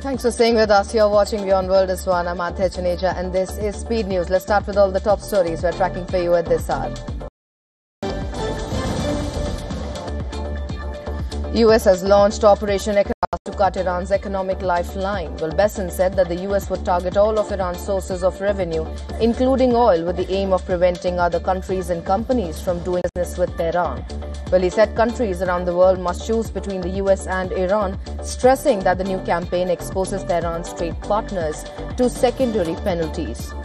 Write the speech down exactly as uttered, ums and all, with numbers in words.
Thanks for staying with us. You're watching Beyond World is One. I'm Adhya Chaneja and this is Speed News. Let's start with all the top stories we're tracking for you at this hour. U S has launched Operation Ecowas to cut Iran's economic lifeline. Well, Bessent said that the U S would target all of Iran's sources of revenue, including oil, with the aim of preventing other countries and companies from doing business with Tehran. Well, he said countries around the world must choose between the U S and Iran, stressing that the new campaign exposes Tehran's trade partners to secondary penalties.